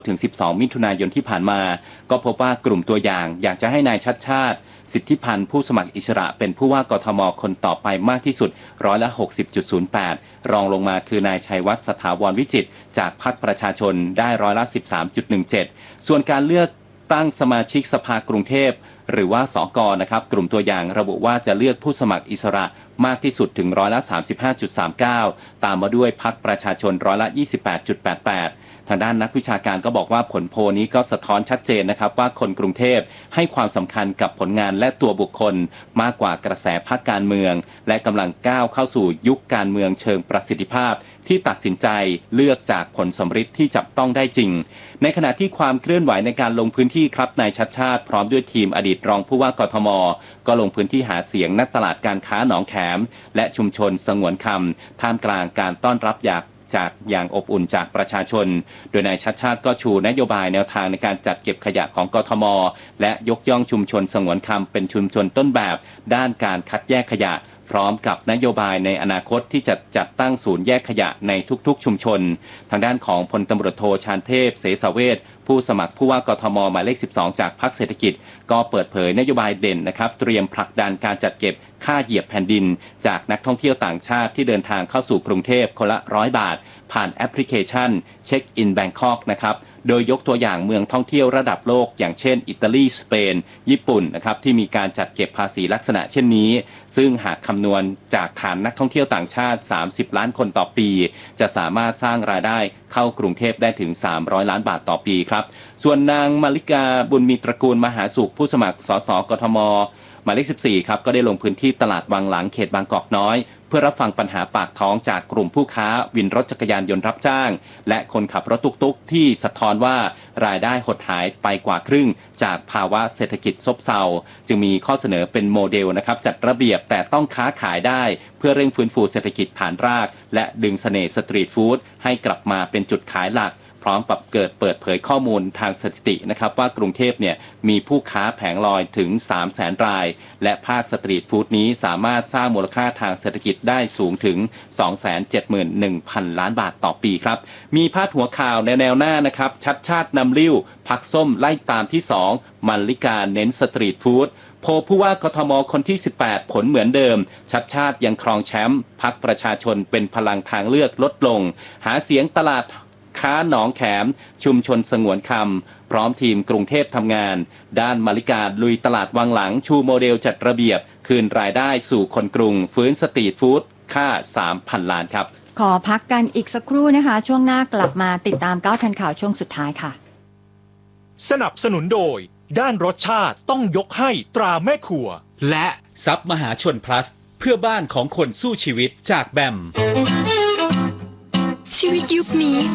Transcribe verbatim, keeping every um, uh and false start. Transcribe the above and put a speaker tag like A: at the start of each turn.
A: ถึงสิบสองมิถุนายนที่ผ่านมาก็พบว่ากลุ่มตัวอย่างอยากจะให้นายชัชชาติสิทธิพันธ์ผู้สมัครอิสระเป็นผู้ว่ากทมคนต่อไปมากที่สุดร้อยละ หกสิบจุดศูนย์แปด รองลงมาคือนายชัยวัฒน์สถาวรวิจิตรจากพรรคประชาชนได้ร้อยละ สิบสามจุดหนึ่งเจ็ด ส่วนการเลือกตั้งสมาชิกสภากรุงเทพหรือว่าสกนะครับกลุ่มตัวอย่างระบุว่าจะเลือกผู้สมัครอิสระมากที่สุดถึงร้อยละ สามสิบห้าจุดสามเก้า ตามมาด้วยพรรคประชาชนร้อยละ ยี่สิบแปดจุดแปดแปด ทางด้านนักวิชาการก็บอกว่าผลโพลนี้ก็สะท้อนชัดเจนนะครับว่าคนกรุงเทพให้ความสำคัญกับผลงานและตัวบุคคลมากกว่ากระแสพรรคการเมืองและกำลังก้าวเข้าสู่ยุคการเมืองเชิงประสิทธิภาพที่ตัดสินใจเลือกจากผลสำฤทธิ์ที่จับต้องได้จริงในขณะที่ความเคลื่อนไหวในการลงพื้นที่ครับนายชัชชาติพร้อมด้วยทีมอดีตรองผู้ว่ากทมก็ลงพื้นที่หาเสียงณตลาดการค้าหนองแขมและชุมชนสงวนคำท่ามกลางการต้อนรับอย่างจากอย่างอบอุ่นจากประชาชนโดยนายชัชชาติก็ชูนโยบายแนวทางในการจัดเก็บขยะของกทมและยกย่องชุมชนสงวนคำเป็นชุมชนต้นแบบด้านการคัดแยกขยะพร้อมกับนโยบายในอนาคตที่จะจัดตั้งศูนย์แยกขยะในทุกๆชุมชนทางด้านของพลตำรวจโทชาญเทพเสสเวชผู้สมัครผู้ว่ากทมหมายเลขสิบสองจากพรรคเศรษฐกิจก็เปิดเผยนโยบายเด่นนะครับเตรียมผลักดันการจัดเก็บค่าเหยียบแผ่นดินจากนักท่องเที่ยวต่างชาติที่เดินทางเข้าสู่กรุงเทพคนละร้อยบาทผ่านแอปพลิเคชันเช็คอินแบงคอกนะครับโดยยกตัวอย่างเมืองท่องเที่ยวระดับโลกอย่างเช่นอิตาลีสเปนญี่ปุ่นนะครับที่มีการจัดเก็บภาษีลักษณะเช่นนี้ซึ่งหากคำนวณจากฐานนักท่องเที่ยวต่างชาติสามสิบล้านคนต่อปีจะสามารถสร้างรายได้เข้ากรุงเทพได้ถึงสามร้อยล้านบาทต่อปีครับส่วนนางมาริกาบุญมีตระกูลมหาสุขผู้สมัครสสกทมหมายเลขสิบสี่ครับก็ได้ลงพื้นที่ตลาดวังหลังเขตบางกอกน้อยเพื่อรับฟังปัญหาปากท้องจากกลุ่มผู้ค้าวินรถจักรยานยนต์รับจ้างและคนขับรถตุ๊กๆที่สะท้อนว่ารายได้หดหายไปกว่าครึ่งจากภาวะเศรษฐกิจซบเซาจึงมีข้อเสนอเป็นโมเดลนะครับจัดระเบียบแต่ต้องค้าขายได้เพื่อเร่งฟื้นฟูเศรษฐกิจฐานรากและดึงเสน่ห์สตรีทฟู้ดให้กลับมาเป็นจุดขายหลักพร้อมกับเกิดเปิดเผยข้อมูลทางสถิตินะครับว่ากรุงเทพเนี่ยมีผู้ค้าแผงลอยถึง สามแสน รายและภาคสตรีทฟู้ดนี้สามารถสร้างมูลค่าทางเศรษฐกิจได้สูงถึง สองแสนเจ็ดหมื่นหนึ่งพัน ล้านบาทต่อปีครับมีพาดหัวข่าวในแนวหน้านะครับชัดชาตินำลิ้วพักส้มไล่ตามที่สองมัลลิกาเน้นสตรีทฟู้ดโพลผู้ว่ากทมคนที่สิบแปดผลเหมือนเดิมชัดชาติยังครองแชมป์พรรคประชาชนเป็นพลังทางเลือกลดลงหาเสียงตลาดค้าหนองแขมชุมชนสงวนคำพร้อมทีมกรุงเทพทำงานด้านมาริกาลุยตลาดวังหลังชูโมเดลจัดระเบียบคืนรายได้สู่คนกรุงฟื้นสตรีทฟู้ดค่า สามพัน ล้านครับ
B: ขอพักกันอีกสักครู่นะคะช่วงหน้ากลับมาติดตามเก้าทันข่าวช่วงสุดท้ายค่ะ
C: สนับสนุนโดยด้านรสชาติต้องยกให้ตราแม่ครัว
D: และซับมหาชน plus เพื่อบ้านของคนสู้ชีวิตจากแบม
E: ชีวิตยุคนี้